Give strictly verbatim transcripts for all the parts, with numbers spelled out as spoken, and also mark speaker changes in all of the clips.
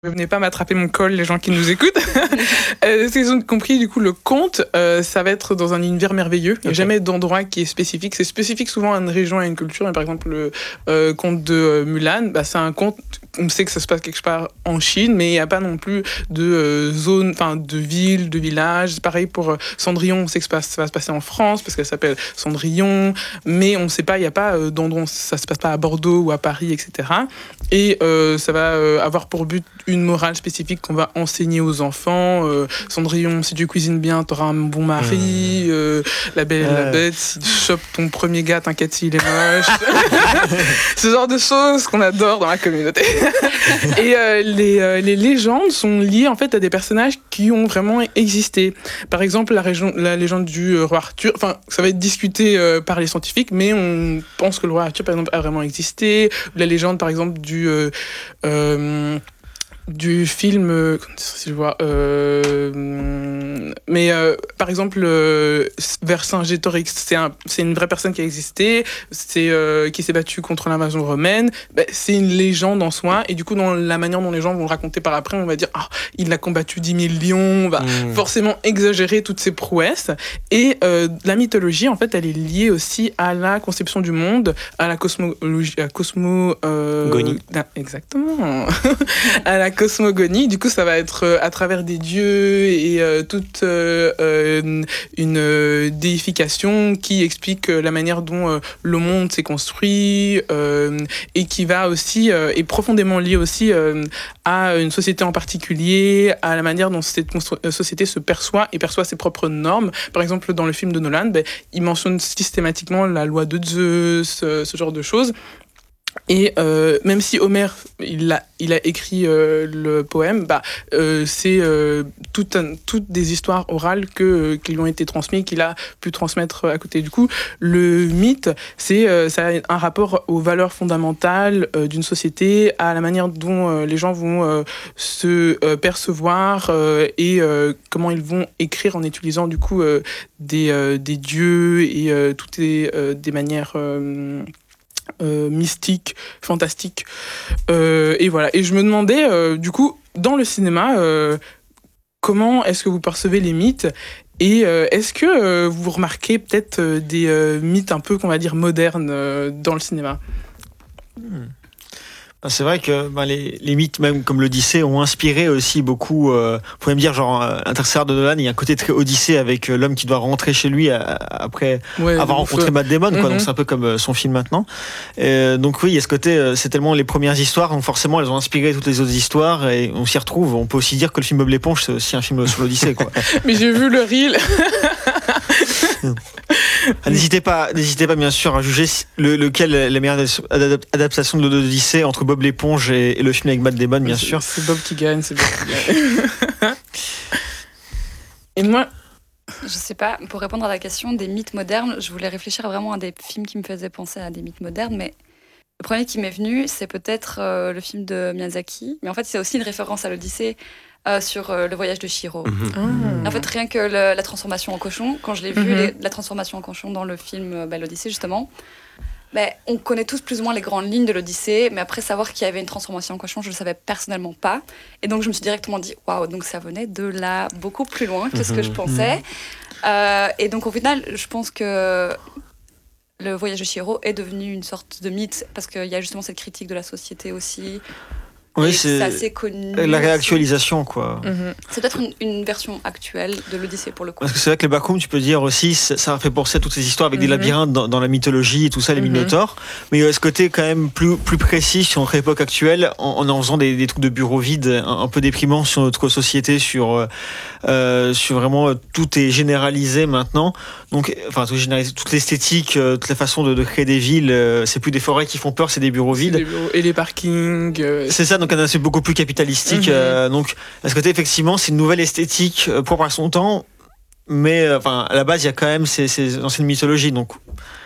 Speaker 1: Ne venez pas m'attraper mon col, les gens qui nous écoutent. euh, ce qu'ils ont compris, du coup, le conte, euh, ça va être dans un univers merveilleux. Il n'y a okay. jamais d'endroit qui est spécifique. C'est spécifique souvent à une région, à une culture. Et par exemple, le euh, conte de euh, Mulan, bah, c'est un conte, on sait que ça se passe quelque part en Chine, mais il n'y a pas non plus de euh, zone, enfin, de ville, de village. C'est pareil pour euh, Cendrillon, on sait que ça va se passer en France, parce qu'elle s'appelle Cendrillon, mais on ne sait pas, il n'y a pas euh, d'endroit, ça ne se passe pas à Bordeaux ou à Paris, et cetera. Et euh, ça va euh, avoir pour but une morale spécifique qu'on va enseigner aux enfants. Euh, Cendrillon, si tu cuisines bien, t'auras un bon mari. Mmh. Euh, la belle et euh... la bête, si tu chopes ton premier gars, t'inquiète s'il est moche. Ce genre de choses qu'on adore dans la communauté. Et euh, les, euh, les légendes sont liées en fait à des personnages qui ont vraiment existé. Par exemple, la, région, la légende du roi Arthur, enfin, ça va être discuté euh, par les scientifiques, mais on pense que le roi Arthur, par exemple, a vraiment existé. La légende, par exemple, du... Euh, euh, du film, si je vois, euh, mais euh, par exemple, euh, Vercingétorix, c'est, un, c'est une vraie personne qui a existé, c'est, euh, qui s'est battue contre l'invasion romaine, ben, c'est une légende en soi, et du coup, dans la manière dont les gens vont le raconter par après, on va dire, ah, il a combattu dix mille lions, on va mmh. forcément exagérer toutes ses prouesses, et euh, la mythologie, en fait, elle est liée aussi à la conception du monde, à la cosmologie, à la cosmo... Euh,
Speaker 2: Gonie.
Speaker 1: Exactement. À la cosmogonie, du coup ça va être euh, à travers des dieux et euh, toute euh, euh, une euh, déification qui explique euh, la manière dont euh, le monde s'est construit euh, et qui va aussi, euh, est profondément lié aussi euh, à une société en particulier, à la manière dont cette constru- société se perçoit et perçoit ses propres normes. Par exemple, dans le film de Nolan, ben, il mentionne systématiquement la loi de Zeus, euh, ce genre de choses. Et euh, même si Homère il a, il a écrit euh, le poème, bah, euh, c'est euh, toutes tout des histoires orales que, euh, qui lui ont été transmises, qu'il a pu transmettre à côté. Du coup, le mythe, c'est, euh, ça a un rapport aux valeurs fondamentales euh, d'une société, à la manière dont euh, les gens vont euh, se euh, percevoir euh, et euh, comment ils vont écrire en utilisant du coup euh, des, euh, des dieux et euh, toutes les, euh, des manières... Euh, Euh, mystique, fantastique. Euh, et voilà. Et je me demandais, euh, du coup, dans le cinéma, euh, comment est-ce que vous percevez les mythes et euh, est-ce que euh, vous remarquez peut-être euh, des euh, mythes un peu, qu'on va dire, modernes euh, dans le cinéma ?
Speaker 2: hmm. C'est vrai que ben, les, les mythes, même comme l'Odyssée, ont inspiré aussi beaucoup. Euh, on pourrait me dire, genre, euh, Interstellar de Nolan, il y a un côté très Odyssée avec euh, l'homme qui doit rentrer chez lui à, après ouais, avoir rencontré euh... Matt Damon, quoi. Mm-hmm. Donc c'est un peu comme euh, son film maintenant. Euh, donc oui, il y a ce côté, euh, c'est tellement les premières histoires, donc forcément elles ont inspiré toutes les autres histoires et on s'y retrouve. On peut aussi dire que le film Bob l'éponge, c'est aussi un film sur l'Odyssée, quoi.
Speaker 1: Mais j'ai vu le reel.
Speaker 2: Ah, n'hésitez pas, n'hésitez pas bien sûr à juger le, lequel est la meilleure adaptation de l'Odyssée entre Bob l'éponge et, et le film avec Matt Damon, bien
Speaker 1: c'est,
Speaker 2: sûr.
Speaker 1: C'est Bob qui gagne, c'est Bob qui gagne. Et moi,
Speaker 3: je sais pas, pour répondre à la question des mythes modernes, je voulais réfléchir vraiment à des films qui me faisaient penser à des mythes modernes, mais le premier qui m'est venu, c'est peut-être euh, le film de Miyazaki, mais en fait c'est aussi une référence à l'Odyssée. Euh, sur euh, le voyage de Chihiro. Mmh. En fait, rien que le, la transformation en cochon, quand je l'ai vu, mmh. les, la transformation en cochon dans le film euh, bah, l'Odyssée, justement, bah, on connaît tous plus ou moins les grandes lignes de l'Odyssée, mais après savoir qu'il y avait une transformation en cochon, je ne le savais personnellement pas. Et donc, je me suis directement dit, waouh, donc ça venait de là beaucoup plus loin que mmh. ce que je pensais. Mmh. Euh, et donc, au final, je pense que le voyage de Chihiro est devenu une sorte de mythe, parce qu'il y a justement cette critique de la société aussi.
Speaker 2: Oui, c'est,
Speaker 3: c'est assez connu.
Speaker 2: La réactualisation, quoi.
Speaker 3: Mm-hmm. C'est peut-être une, une version actuelle de l'Odyssée, pour le coup.
Speaker 2: Parce que c'est vrai que les Backrooms, tu peux dire aussi, ça, ça fait penser à toutes ces histoires avec mm-hmm. des labyrinthes dans, dans la mythologie et tout ça, les mm-hmm. Minotaures. Mais il y a ce côté quand même plus, plus précis sur notre époque actuelle, en en, en faisant des, des trucs de bureau vide, un, un peu déprimants sur notre société, sur, euh, sur vraiment tout est généralisé maintenant. Donc, enfin, tout généralisé, toute l'esthétique, toute la façon de, de créer des villes, c'est plus des forêts qui font peur, c'est des bureaux vides.
Speaker 1: Des bureaux et les parkings. Euh...
Speaker 2: C'est ça. Donc un aspect beaucoup plus capitalistique. Mm-hmm. Euh, donc à ce côté, effectivement, c'est une nouvelle esthétique euh, pour par son temps, mais enfin euh, à la base, il y a quand même ces, ces anciennes mythologies. Donc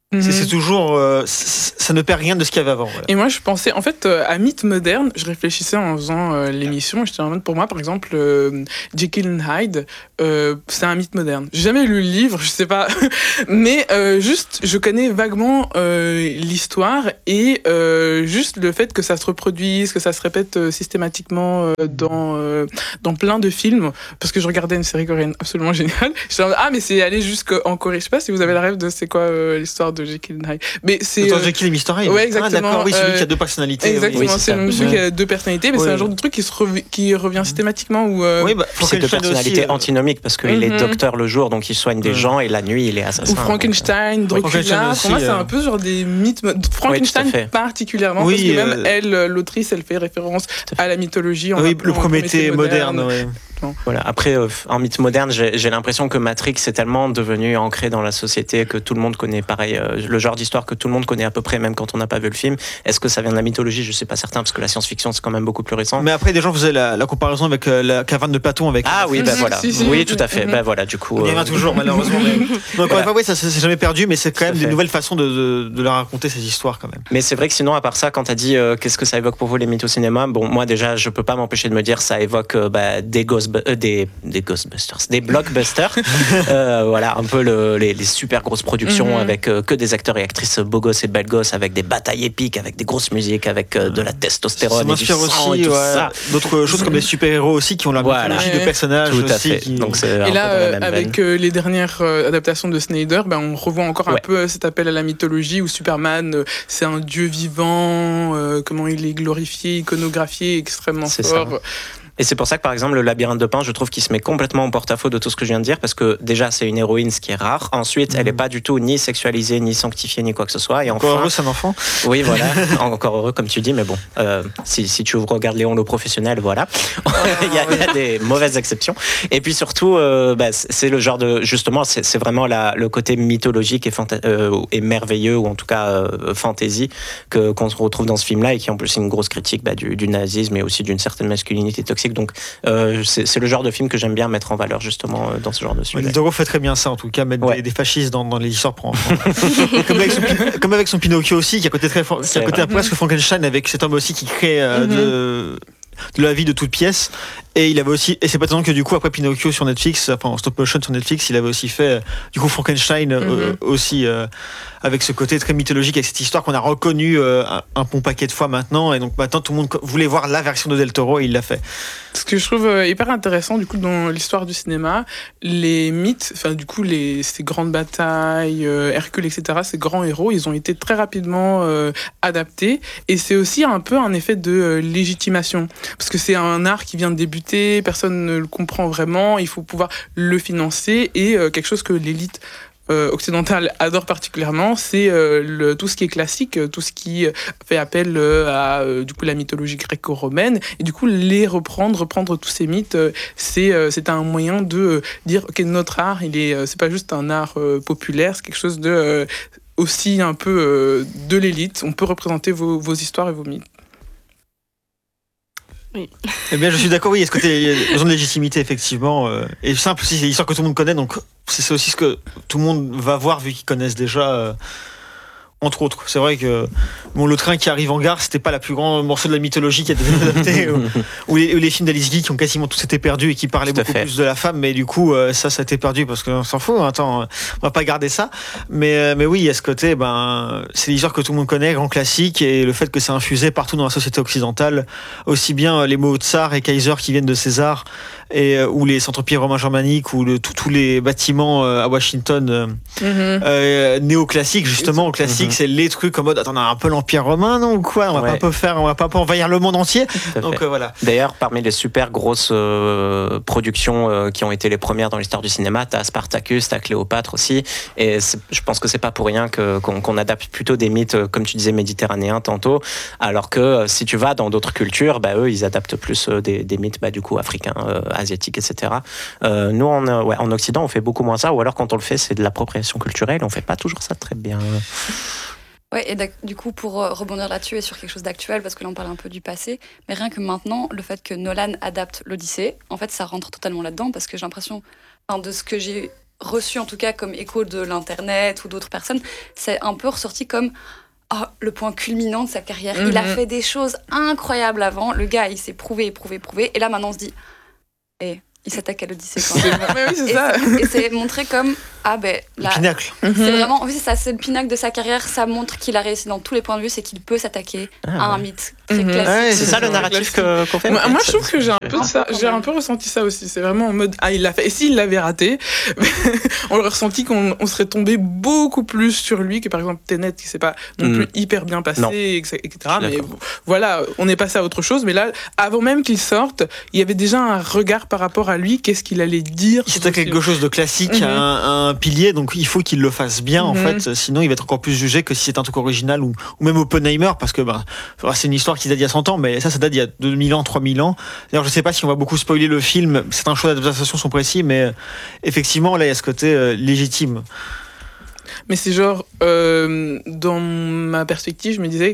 Speaker 2: Mm-hmm. C'est, c'est toujours, euh, ça ne perd rien de ce qu'il y avait avant. Voilà.
Speaker 1: Et moi, je pensais, en fait, euh, à mythe moderne. Je réfléchissais en faisant euh, l'émission. J'étais en mode, pour moi, par exemple, euh, Jekyll and Hyde, euh, c'est un mythe moderne. J'ai jamais lu le livre, je sais pas, mais euh, juste, je connais vaguement euh, l'histoire et euh, juste le fait que ça se reproduise, que ça se répète euh, systématiquement euh, dans euh, dans plein de films. Parce que je regardais une série coréenne absolument géniale. J'étais en mode, ah, mais c'est allé jusqu'en Corée. Je sais pas si vous avez la rêve de c'est quoi euh, l'histoire de Jekyll and Hyde. Mais c'est
Speaker 2: euh... Jekyll et Mister Hyde.
Speaker 1: Ouais, exactement.
Speaker 2: Ah, d'accord, oui, celui euh... qui a deux personnalités.
Speaker 1: Exactement,
Speaker 2: oui,
Speaker 1: c'est, c'est le monsieur ouais. qui a deux personnalités, mais oui. c'est un genre de truc qui, se rev... qui revient systématiquement. Où, euh...
Speaker 4: Oui, bah, c'est deux personnalités aussi, antinomiques parce qu'il mm-hmm. est docteur le jour, donc il soigne des gens, et la nuit, il est assassin.
Speaker 1: Ou Frankenstein, donc, Dracula. Pour moi, c'est un peu genre des mythes. Frankenstein oui, particulièrement, oui, parce que même euh... elle, l'autrice, elle fait référence à la mythologie.
Speaker 2: Oui, le Prométhée moderne.
Speaker 4: Voilà. Après, euh, en mythe moderne, j'ai, j'ai l'impression que Matrix est tellement devenu ancré dans la société que tout le monde connaît pareil, euh, le genre d'histoire que tout le monde connaît à peu près, même quand on n'a pas vu le film. Est-ce que ça vient de la mythologie ? Je ne sais pas certain, parce que la science-fiction, c'est quand même beaucoup plus récent.
Speaker 2: Mais après, des gens faisaient la, la comparaison avec euh, la caverne de Platon. Avec
Speaker 4: ah oui, ben bah, voilà. Si, si. Oui, tout à fait. Mm-hmm. Ben voilà, du coup.
Speaker 2: Il y en a toujours, malheureusement. Mais... Donc, encore voilà. une fois, oui, ça s'est jamais perdu, mais c'est quand même des nouvelles façons de, de, de leur raconter ces histoires, quand même.
Speaker 4: Mais c'est vrai que sinon, à part ça, quand tu as dit euh, qu'est-ce que ça évoque pour vous les mythes au cinéma, bon, moi déjà, je ne peux pas m'empêcher de me dire ça évoque euh, bah, des, ghost, euh, des des Ghostbusters, des blockbusters, euh, voilà, un peu le, les, les super grosses productions mm-hmm. avec euh, que des acteurs et actrices beaux gosses et belles gosses, avec des batailles épiques, avec des grosses musiques, avec euh, de la testostérone
Speaker 2: ça
Speaker 4: et du sang
Speaker 2: aussi,
Speaker 4: et tout
Speaker 2: ouais.
Speaker 4: ça.
Speaker 2: D'autres choses comme les super-héros aussi qui ont la
Speaker 4: voilà.
Speaker 2: mythologie de personnages
Speaker 4: tout à
Speaker 2: aussi.
Speaker 4: Fait.
Speaker 2: Qui...
Speaker 4: Donc c'est
Speaker 1: et là, euh, avec euh, les dernières euh, adaptations de Snyder, ben, on revoit encore ouais. un peu cet appel à la mythologie où Superman, euh, c'est un dieu vivant, euh, comment il est glorifié, iconographié, extrêmement
Speaker 4: c'est
Speaker 1: fort.
Speaker 4: Ça. Et c'est pour ça que, par exemple, le Labyrinthe de Pan, je trouve qu'il se met complètement en porte-à-faux de tout ce que je viens de dire, parce que déjà, c'est une héroïne, ce qui est rare. Ensuite, mmh. elle n'est pas du tout ni sexualisée, ni sanctifiée, ni quoi que ce soit. Et
Speaker 2: encore
Speaker 4: enfin,
Speaker 2: heureux, c'est un enfant.
Speaker 4: Oui, voilà. Encore heureux, comme tu dis, mais bon, euh, si, si tu regardes Léon le professionnel, voilà. il, y a, il y a des mauvaises exceptions. Et puis surtout, euh, bah, c'est le genre de... Justement, c'est, c'est vraiment la, le côté mythologique et, fanta- euh, et merveilleux, ou en tout cas euh, fantasy, que, qu'on se retrouve dans ce film-là, et qui en plus est une grosse critique bah, du, du nazisme, et aussi d'une certaine masculinité toxique. Donc, euh, C'est, c'est le genre de film que j'aime bien mettre en valeur justement dans ce genre de sujet.
Speaker 2: Del Toro fait très bien ça en tout cas, mettre ouais. des, des fascistes dans, dans les histoires pour enfants. comme, avec son, comme avec son Pinocchio aussi, qui a côté très, qui a côté presque Frankenstein, avec cet homme aussi qui crée euh, mm-hmm. de, de la vie de toute pièce. Et il avait aussi, et c'est pas étonnant que du coup après Pinocchio sur Netflix, enfin en stop motion sur Netflix, il avait aussi fait du coup Frankenstein mm-hmm. euh, aussi euh, avec ce côté très mythologique, avec cette histoire qu'on a reconnue euh, un, un bon paquet de fois maintenant, et donc maintenant tout le monde voulait voir la version de Del Toro et il l'a fait.
Speaker 1: Ce que je trouve hyper intéressant du coup dans l'histoire du cinéma, les mythes, enfin du coup les ces grandes batailles, euh, Hercule et cetera, ces grands héros, ils ont été très rapidement euh, adaptés, et c'est aussi un peu un effet de euh, légitimation, parce que c'est un art qui vient de débuter, personne ne le comprend vraiment, il faut pouvoir le financer, et euh, quelque chose que l'élite Euh, occidentale adore particulièrement, c'est euh, le, tout ce qui est classique, tout ce qui fait appel euh, à euh, du coup la mythologie gréco-romaine, et du coup les reprendre, reprendre tous ces mythes, euh, c'est euh, c'est un moyen de euh, dire ok, notre art, il est euh, c'est pas juste un art euh, populaire, c'est quelque chose de euh, aussi un peu euh, de l'élite. On peut représenter vos, vos histoires et vos mythes.
Speaker 2: Oui. Eh bien, je suis d'accord, oui, il y a ce côté, il y a besoin de légitimité, effectivement. Euh, et simple aussi, c'est l'histoire que tout le monde connaît, donc c'est aussi ce que tout le monde va voir vu qu'ils connaissent déjà. Euh, entre autres, c'est vrai que bon, le train qui arrive en gare, c'était pas la plus grande morceau de la mythologie qui a été adapté, ou, ou, les, ou les films d'Alice Guy qui ont quasiment tous été perdus et qui parlaient beaucoup plus de la femme, mais du coup euh, ça, ça a été perdu parce qu'on s'en fout. Attends, on va pas garder ça. Mais euh, mais oui, il y a ce côté, ben c'est l'histoire que tout le monde connaît, grand classique, et le fait que c'est infusé partout dans la société occidentale, aussi bien les mots tsar et Kaiser qui viennent de César, et euh, ou les centres-empires romains germaniques, ou le, tous les bâtiments euh, à Washington euh, mm-hmm. euh, néoclassiques, justement, classiques. C'est les trucs en mode attends, on a un peu l'Empire romain, non, ou quoi, on va ouais. pas un peu faire, on va pas un peu envahir le monde entier. Donc euh, voilà.
Speaker 4: D'ailleurs, parmi les super grosses euh, productions euh, qui ont été les premières dans l'histoire du cinéma, t'as Spartacus, t'as Cléopâtre aussi, et je pense que c'est pas pour rien que qu'on, qu'on adapte plutôt des mythes, euh, comme tu disais, méditerranéens tantôt, alors que euh, si tu vas dans d'autres cultures, bah eux ils adaptent plus euh, des, des mythes, bah du coup africains, euh, asiatiques, et cetera. Euh, nous en, euh, ouais, en Occident, on fait beaucoup moins ça, ou alors quand on le fait, c'est de l'appropriation culturelle, on fait pas toujours ça très bien.
Speaker 3: Ouais, et du coup, pour rebondir là-dessus et sur quelque chose d'actuel, parce que là on parle un peu du passé, mais rien que maintenant, le fait que Nolan adapte l'Odyssée, en fait ça rentre totalement là-dedans, parce que j'ai l'impression, enfin, de ce que j'ai reçu en tout cas comme écho de l'internet ou d'autres personnes, c'est un peu ressorti comme oh, le point culminant de sa carrière. Mm-hmm. Il a fait des choses incroyables avant. Le gars, il s'est prouvé, prouvé, prouvé. Et là, maintenant, on se dit, eh, il s'attaque à l'Odyssée quand même.
Speaker 1: Mais oui, c'est
Speaker 3: et,
Speaker 1: ça.
Speaker 3: C'est, et c'est montré comme ah ben là,
Speaker 2: le pinacle.
Speaker 3: C'est mm-hmm. vraiment, en fait, c'est ça, c'est le pinacle de sa carrière. Ça montre qu'il a réussi dans tous les points de vue, c'est qu'il peut s'attaquer ah, à un
Speaker 4: ouais.
Speaker 3: mythe très
Speaker 1: mm-hmm.
Speaker 3: classique.
Speaker 4: Ouais, c'est ça le narratif que, qu'on fait.
Speaker 1: Moi, moi je trouve que j'ai un peu de ça, j'ai un peu ressenti ça aussi. C'est vraiment en mode ah il l'a fait. Et s'il l'avait raté, on aurait ressenti qu'on on serait tombé beaucoup plus sur lui que par exemple Tenet qui s'est pas non mm. plus hyper bien passé, non. et cetera. Mais voilà, on est passé à autre chose. Mais là, avant même qu'il sorte, il y avait déjà un regard par rapport à lui. Qu'est-ce qu'il allait dire?
Speaker 2: C'était quelque chose de classique, mm-hmm. un, un pilier, donc il faut qu'il le fasse bien mm-hmm. en fait. Sinon, il va être encore plus jugé que si c'est un truc original ou, ou même Oppenheimer, parce que bah, c'est une histoire qui date d'il y a cent ans, mais ça, ça date d'il y a deux mille ans, trois mille ans. D'ailleurs, je sais pas si on va beaucoup spoiler le film. Certains choix d'adaptation sont précis, mais effectivement, là, il y a ce côté euh, légitime.
Speaker 1: Mais c'est genre, euh, dans ma perspective, je me disais,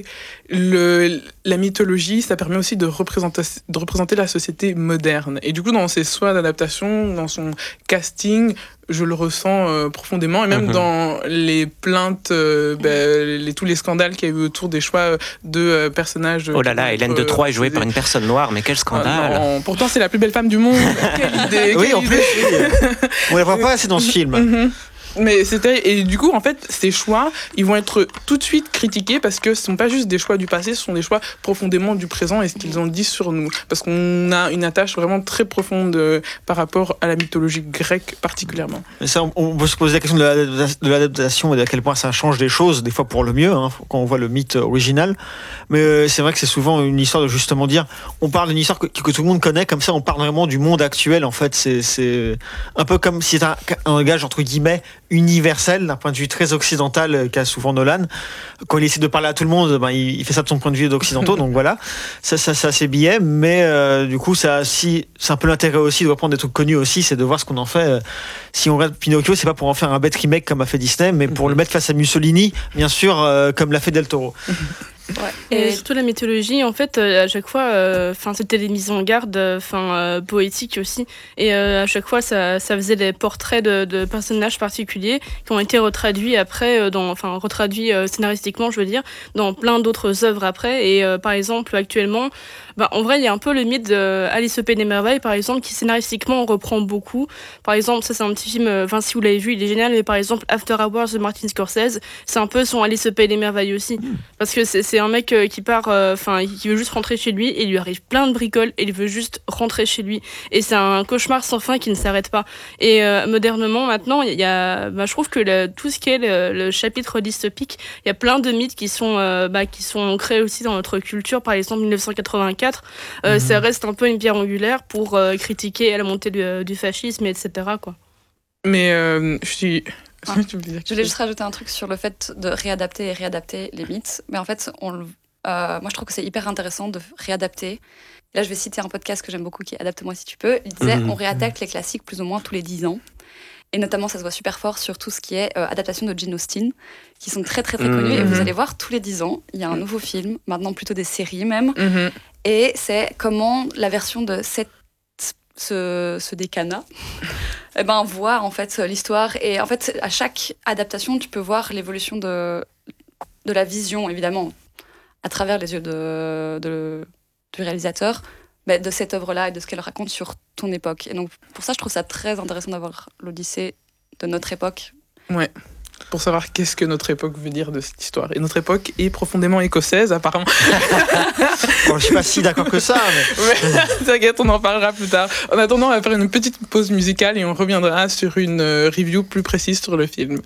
Speaker 1: le, la mythologie, ça permet aussi de représenter, de représenter la société moderne. Et du coup, dans ses choix d'adaptation, dans son casting, je le ressens euh, profondément. Et même mm-hmm. dans les plaintes, euh, bah, les, tous les scandales qu'il y a eu autour des choix de euh, personnages...
Speaker 4: Oh là là, Hélène euh, de Troyes est jouée par une personne noire, mais quel scandale
Speaker 1: ah, non, pourtant, c'est la plus belle femme du monde. Quelle idée,
Speaker 2: oui,
Speaker 1: quelle
Speaker 2: en
Speaker 1: idée.
Speaker 2: plus, on la voit pas assez dans ce film.
Speaker 1: Mm-hmm. Mais c'était et du coup en fait ces choix ils vont être tout de suite critiqués parce que ce sont pas juste des choix du passé, ce sont des choix profondément du présent et ce qu'ils ont dit sur nous parce qu'on a une attache vraiment très profonde euh, par rapport à la mythologie grecque particulièrement.
Speaker 2: Mais ça, on, on peut se poser la question de, la, de l'adaptation et de à quel point ça change des choses des fois pour le mieux hein, quand on voit le mythe original. Mais euh, c'est vrai que c'est souvent une histoire de justement dire on parle d'une histoire que, que tout le monde connaît comme ça on parle vraiment du monde actuel en fait c'est c'est un peu comme si c'était un, un gage entre guillemets universel d'un point de vue très occidental qu'a souvent Nolan. Quand il essaie de parler à tout le monde, ben, il, il fait ça de son point de vue d'occidentaux, donc voilà, ça, ça, ça c'est billet, mais euh, du coup, ça, si, c'est un peu l'intérêt aussi de reprendre des trucs connus aussi, c'est de voir ce qu'on en fait. Si on regarde Pinocchio, c'est pas pour en faire un bête remake comme a fait Disney, mais pour mm-hmm. le mettre face à Mussolini, bien sûr, euh, comme l'a fait Del Toro.
Speaker 5: Ouais. Et, et surtout la mythologie, en fait, euh, à chaque fois, enfin, euh, c'était des mises en garde, enfin, euh, poétiques aussi. Et euh, à chaque fois, ça, ça faisait des portraits de, de personnages particuliers qui ont été retraduits après, dans, enfin, retraduits euh, scénaristiquement, je veux dire, dans plein d'autres œuvres après. Et euh, par exemple, actuellement, bah, en vrai, il y a un peu le mythe d'Alice au Pays des Merveilles, par exemple, qui scénaristiquement on reprend beaucoup. Par exemple, ça c'est un petit film, enfin, si vous l'avez vu, il est génial. Mais par exemple, After Hours de Martin Scorsese, c'est un peu son Alice au Pays des Merveilles aussi, mmh. parce que c'est, c'est un mec euh, qui part, enfin, euh, qui veut juste rentrer chez lui et il lui arrive plein de bricoles et il veut juste rentrer chez lui. Et c'est un cauchemar sans fin qui ne s'arrête pas. Et euh, modernement, maintenant, il y a, bah, je trouve que le, tout ce qui est le, le chapitre dystopique, il y a plein de mythes qui sont, euh, bah, qui sont créés aussi dans notre culture. Par exemple, dix-neuf cent quatre-vingt-quatre, euh, mmh. ça reste un peu une pierre angulaire pour euh, critiquer la montée du, du fascisme, et cetera, quoi.
Speaker 1: Mais euh, je suis...
Speaker 3: Ah. Je voulais juste rajouter un truc sur le fait de réadapter et réadapter les mythes. Mais en fait, on, euh, moi, je trouve que c'est hyper intéressant de réadapter. Là, je vais citer un podcast que j'aime beaucoup qui est Adapte-moi si tu peux. Il disait mmh. on réadapte les classiques plus ou moins tous les dix ans. Et notamment, ça se voit super fort sur tout ce qui est euh, adaptation de Jane Austen, qui sont très, très, très mmh. connues. Et vous allez voir, tous les dix ans, il y a un nouveau film, maintenant plutôt des séries même. Mmh. Et c'est comment la version de cette, ce, ce décanat eh ben, voit en fait, l'histoire. Et en fait, à chaque adaptation, tu peux voir l'évolution de, de la vision, évidemment, à travers les yeux de, de, du réalisateur, bah, de cette œuvre-là et de ce qu'elle raconte sur ton époque. Et donc, pour ça, je trouve ça très intéressant d'avoir l'Odyssée de notre époque.
Speaker 1: Ouais. Pour savoir qu'est-ce que notre époque veut dire de cette histoire. Et notre époque est profondément écossaise, apparemment.
Speaker 2: Bon, je ne suis pas si d'accord que ça. Mais...
Speaker 1: mais t'inquiète, on en parlera plus tard. En attendant, on va faire une petite pause musicale et on reviendra sur une review plus précise sur le film.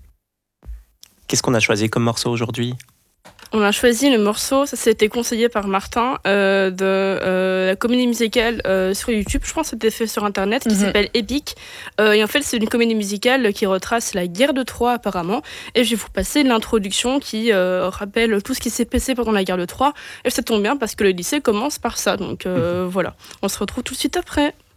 Speaker 4: Qu'est-ce qu'on a choisi comme morceau aujourd'hui ?
Speaker 5: On a choisi le morceau, ça s'était conseillé par Martin, euh, de euh, la comédie musicale euh, sur YouTube. Je pense que c'était fait sur Internet, qui mm-hmm. s'appelle Epic. Euh, et en fait, c'est une comédie musicale qui retrace la guerre de Troie, apparemment. Et je vais vous passer l'introduction qui euh, rappelle tout ce qui s'est passé pendant la guerre de Troie. Et ça tombe bien parce que le lycée commence par ça. Donc euh, mm-hmm. voilà, on se retrouve tout de suite après.